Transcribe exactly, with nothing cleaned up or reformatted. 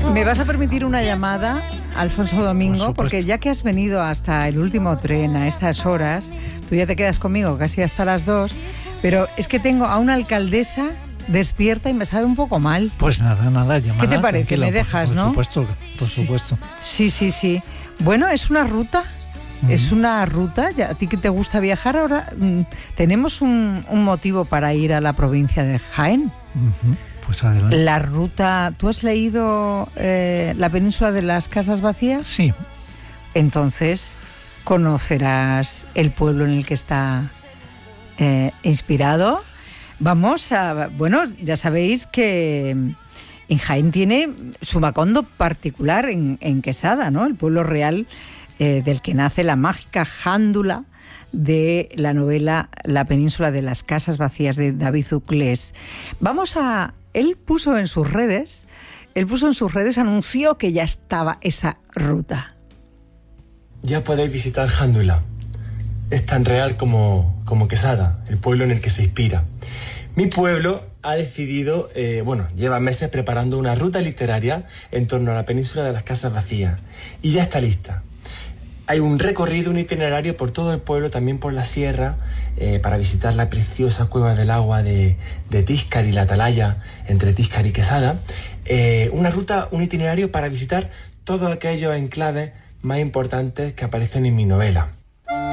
¿Me vas a permitir una llamada, Alfonso Domingo? Porque ya que has venido hasta el último tren a estas horas, tú ya te quedas conmigo casi hasta las dos, pero es que tengo a una alcaldesa despierta y me sabe un poco mal. Pues nada, nada, llamada. ¿Qué te parece? Tranquila, Me dejas, por, por ¿no? Supuesto, por supuesto. Sí, sí, sí. Bueno, es una ruta. Uh-huh. Es una ruta. Ya, a ti que te gusta viajar, ahora mmm, tenemos un, un motivo para ir a la provincia de Jaén. Uh-huh. Pues adelante. La ruta... ¿Tú has leído eh, La península de las casas vacías? Sí. Entonces conocerás el pueblo en el que está eh, inspirado. Vamos a... Bueno, ya sabéis que en Jaén tiene su macondo particular en, en Quesada, ¿no? El pueblo real eh, del que nace la mágica jándula de la novela La península de las casas vacías de David Uclés. Vamos a... Él puso en sus redes, él puso en sus redes, anunció que ya estaba esa ruta. Ya podéis visitar Jándula. Es tan real como, como Quesada, el pueblo en el que se inspira. Mi pueblo ha decidido, eh, bueno, lleva meses preparando una ruta literaria en torno a la península de las casas vacías. Y ya está lista. Hay un recorrido, un itinerario por todo el pueblo, también por la sierra, eh, para visitar la preciosa cueva del agua de, de Tíscar y la atalaya entre Tíscar y Quesada. Eh, una ruta, un itinerario para visitar todos aquellos enclaves más importantes que aparecen en mi novela.